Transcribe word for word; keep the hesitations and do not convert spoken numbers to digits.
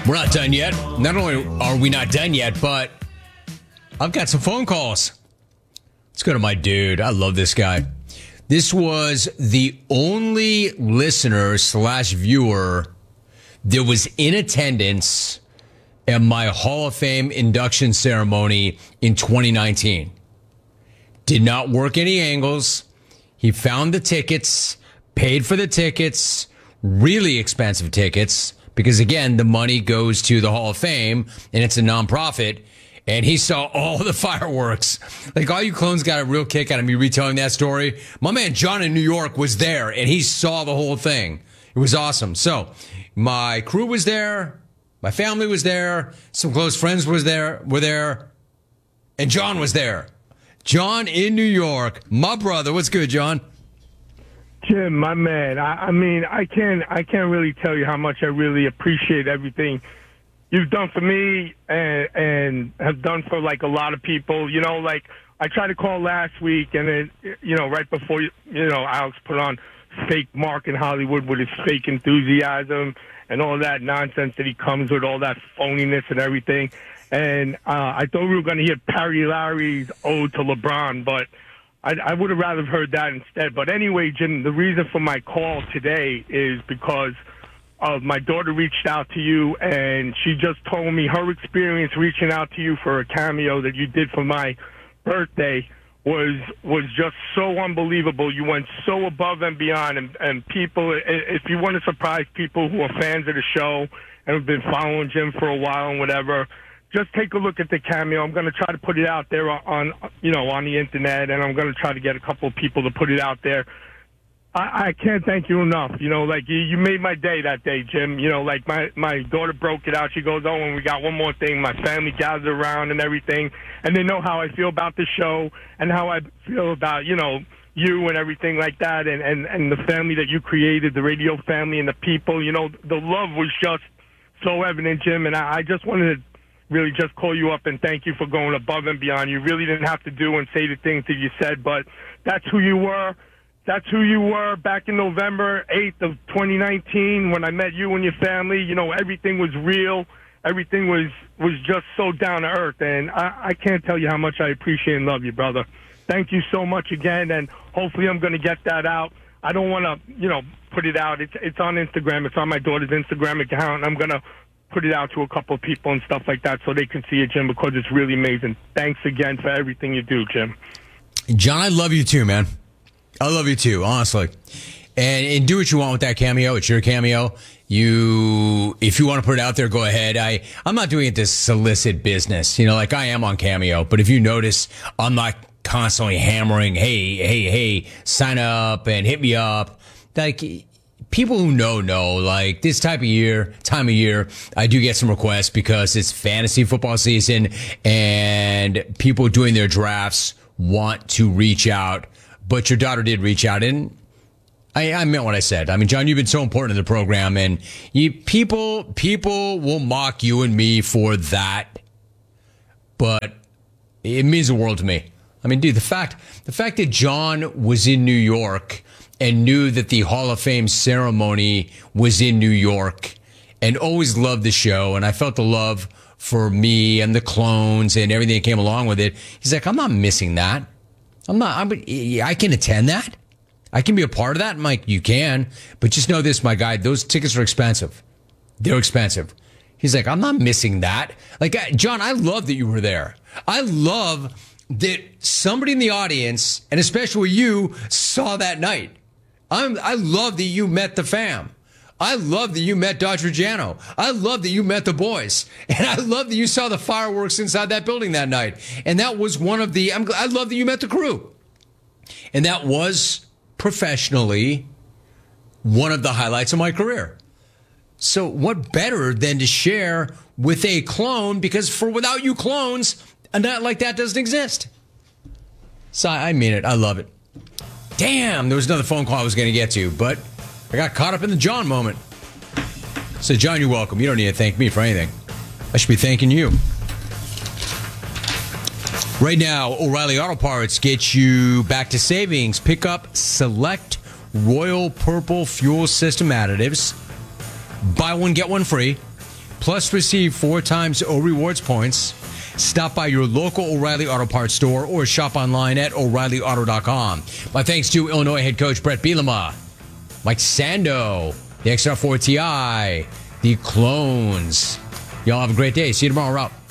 We're not done yet. Not only are we not done yet, but I've got some phone calls. Let's go to my dude. I love this guy. This was the only listener slash viewer that was in attendance at my Hall of Fame induction ceremony in twenty nineteen. Did not work any angles. He found the tickets, paid for the tickets, really expensive tickets, because again, the money goes to the Hall of Fame and it's a nonprofit. And he saw all the fireworks. Like, all you clones got a real kick out of me retelling that story. My man John in New York was there, and he saw the whole thing. It was awesome. So, my crew was there. My family was there. Some close friends was there, were there. And John was there. John in New York. My brother. What's good, John? Jim, my man. I, I mean, I can't, I can't really tell you how much I really appreciate everything you've done for me and, and have done for, like, a lot of people. You know, like, I tried to call last week, and then, you know, right before, you, you know, Alex put on fake Mark in Hollywood with his fake enthusiasm and all that nonsense that he comes with, all that phoniness and everything. And uh, I thought we were going to hear Perry Larry's ode to LeBron, but I, I would have rather heard that instead. But anyway, Jim, the reason for my call today is because Uh, my daughter reached out to you, and she just told me her experience reaching out to you for a cameo that you did for my birthday was was just so unbelievable. You went so above and beyond, and, and people, if you want to surprise people who are fans of the show and have been following Jim for a while and whatever, just take a look at the cameo. I'm going to try to put it out there on, you know, on the internet, and I'm going to try to get a couple of people to put it out there. I, I can't thank you enough. You know, like, you, you made my day that day, Jim. You know, like, my, my daughter broke it out. She goes, oh, and we got one more thing. My family gathered around and everything. And they know how I feel about the show and how I feel about, you know, you and everything like that, and, and, and the family that you created, the radio family and the people. You know, the love was just so evident, Jim. And I, I just wanted to really just call you up and thank you for going above and beyond. You really didn't have to do and say the things that you said, but that's who you were. That's who you were back in November eighth of twenty nineteen when I met you and your family. You know, everything was real. Everything was, was just so down to earth. And I, I can't tell you how much I appreciate and love you, brother. Thank you so much again. And hopefully I'm going to get that out. I don't want to, you know, put it out. It's, it's on Instagram. It's on my daughter's Instagram account. And I'm going to put it out to a couple of people and stuff like that so they can see it, Jim, because it's really amazing. Thanks again for everything you do, Jim. John, I love you too, man. I love you too, honestly. And, and do what you want with that cameo. It's your cameo. You, if you want to put it out there, go ahead. I, I'm not doing it to solicit business, you know, like I am on Cameo. But if you notice, I'm not constantly hammering, hey, hey, hey, sign up and hit me up. Like, people who know, know, like this type of year, time of year, I do get some requests because it's fantasy football season and people doing their drafts want to reach out. But your daughter did reach out, and I, I meant what I said. I mean, John, you've been so important in the program, and you, people people will mock you and me for that, but it means the world to me. I mean, dude, the fact the fact that John was in New York and knew that the Hall of Fame ceremony was in New York and always loved the show, and I felt the love for me and the clones and everything that came along with it. He's like, I'm not missing that. I'm not, I'm, I can attend that. I can be a part of that. I'm like, you can, but just know this, my guy, those tickets are expensive. They're expensive. He's like, I'm not missing that. Like, John, I love that you were there. I love that somebody in the audience, and especially you, saw that night. I'm, I love that you met the fam. I love that you met Dodger Jano. I love that you met the boys. And I love that you saw the fireworks inside that building that night. And that was one of the, I'm, I love that you met the crew. And that was professionally one of the highlights of my career. So what better than to share with a clone? Because for without you clones, a night like that doesn't exist. So I mean it. I love it. Damn, there was another phone call I was going to get to, but I got caught up in the John moment. So, John, you're welcome. You don't need to thank me for anything. I should be thanking you. Right now, O'Reilly Auto Parts gets you back to savings. Pick up select Royal Purple fuel system additives. Buy one, get one free. plus receive four times O Rewards points. Stop by your local O'Reilly Auto Parts store or shop online at O'Reilly Auto dot com. My thanks to Illinois head coach Brett Bielema, Mike Sando, the X R four T I, the Clones. Y'all have a great day. See you tomorrow. We're out.